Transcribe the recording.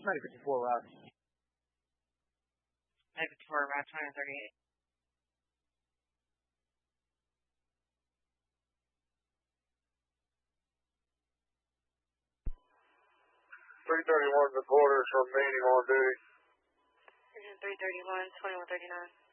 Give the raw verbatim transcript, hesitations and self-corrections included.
nine fifty-four, Route. nine fifty-four, Route twenty thirty-eight. three thirty-one, the quarters from meeting on duty. three thirty-one, twenty-one thirty-nine.